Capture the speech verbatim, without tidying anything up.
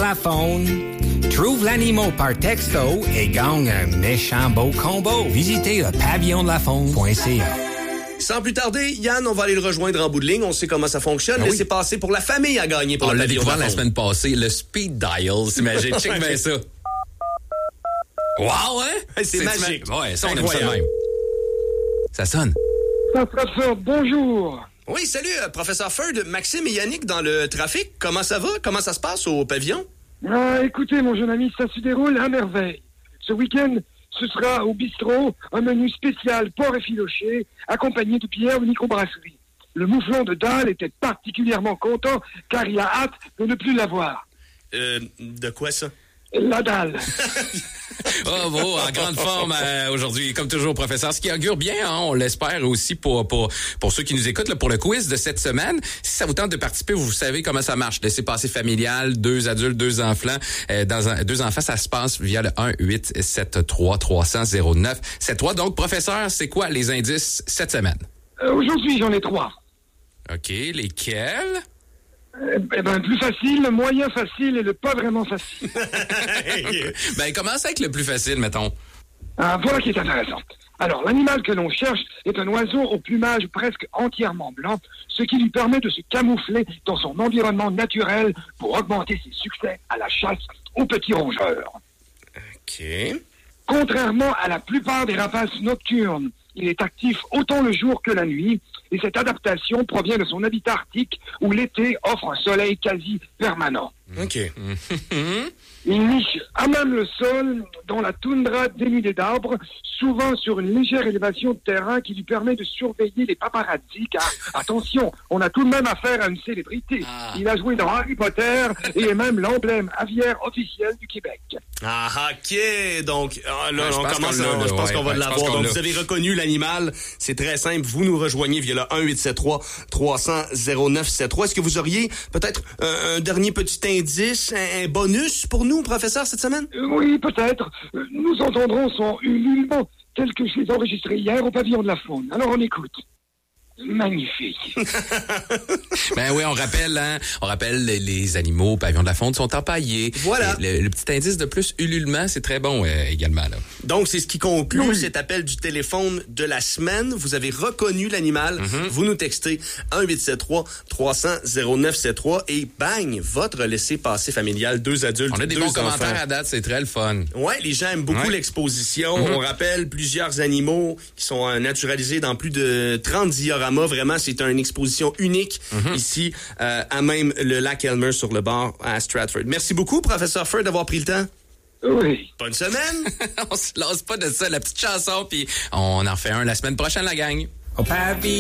Lafond. Trouve l'animal par texto et gagne un méchant beau combo. Visitez le pavillon de lafond point c a. Sans plus tarder, Yann, on va aller le rejoindre en bout de ligne. On sait comment ça fonctionne. Ah oui. Laissez passer pour la famille à gagner pour on le l'a pavillon découvert de la Lafond. semaine passée, le speed dial, t'imagines? Check bien ça. Wow, hein? C'est, c'est magique. Ma... Ouais, ça, on incroyable. aime ça de même. Ça sonne. Professeur, bonjour. Oui, salut, euh, professeur Ferd, Maxime et Yannick dans le trafic. Comment ça va? Comment ça se passe au pavillon? Ah, écoutez, mon jeune ami, ça se déroule à merveille. Ce week-end, ce sera au bistrot un menu spécial porc effiloché, accompagné de bière de microbrasserie. Le mouflon de Dalle était particulièrement content, car il a hâte de ne plus l'avoir. Euh, de quoi ça? La dalle. Oh, bon, en grande forme euh, aujourd'hui, comme toujours, professeur. Ce qui augure bien, hein, on l'espère aussi pour, pour, pour ceux qui nous écoutent, là, pour le quiz de cette semaine. Si ça vous tente de participer, vous savez comment ça marche. Laissez passer familial, deux adultes, deux enfants. Euh, dans un, deux enfants, ça se passe via le un huit sept trois trois zéro zéro zéro neuf sept trois. Donc, professeur, c'est quoi les indices cette semaine? Euh, aujourd'hui, j'en ai trois. OK, lesquels? Eh ben, le plus facile, le moyen facile et le pas vraiment facile. Ben, commence avec le plus facile, mettons. Ah, voilà qui est intéressant. Alors, l'animal que l'on cherche est un oiseau au plumage presque entièrement blanc, ce qui lui permet de se camoufler dans son environnement naturel pour augmenter ses succès à la chasse aux petits rongeurs. OK. Contrairement à la plupart des rapaces nocturnes, il est actif autant le jour que la nuit, et cette adaptation provient de son habitat arctique où l'été offre un soleil quasi permanent. OK. Il niche à même le sol, dans la toundra dénudée d'arbres, souvent sur une légère élévation de terrain qui lui permet de surveiller les paparazzis, car, attention, on a tout de même affaire à une célébrité. Ah. Il a joué dans Harry Potter et est même l'emblème aviaire officiel du Québec. Ah, OK. Donc, ah, là, Ouais, je on pense commence, qu'on l'a, à- là, je pense ouais, qu'on va ouais, je pense l'avoir. qu'on Donc, l'a. vous avez reconnu l'animal. C'est très simple. Vous nous rejoignez via le un huit sept trois trois zéro zéro zéro neuf sept trois. Est-ce que vous auriez peut-être un, un dernier petit indice, un, un bonus pour nous, professeur, cette semaine? Euh, oui, peut-être. Euh, nous entendrons son ululement tel que je l'ai enregistré hier au pavillon de la Faune. Alors on écoute. Magnifique. Ben oui, on rappelle, hein, on rappelle les, les animaux au pavillon de la Fonte sont empaillés. Voilà. Le, le petit indice de plus, ululement, c'est très bon euh, également là. Donc, c'est ce qui conclut Oui. cet appel du téléphone de la semaine. Vous avez reconnu l'animal. Mm-hmm. Vous nous textez un huit sept trois trois zéro zéro zéro neuf sept trois et bang, votre laissez-passer familial, deux adultes, On a des deux bons enfants. commentaires à date, c'est très le fun. Ouais, les gens aiment beaucoup Ouais. l'exposition. Mm-hmm. On rappelle plusieurs animaux qui sont euh, naturalisés dans plus de trente dioramas. Vraiment, c'est une exposition unique Mm-hmm. ici euh, à même le lac Elmer sur le bord à Stratford. Merci beaucoup, professeur Ferd, d'avoir pris le temps. Oui. Bonne semaine! On se lasse pas de ça, la petite chanson, puis on en fait un la semaine prochaine, la gang. Au pavillon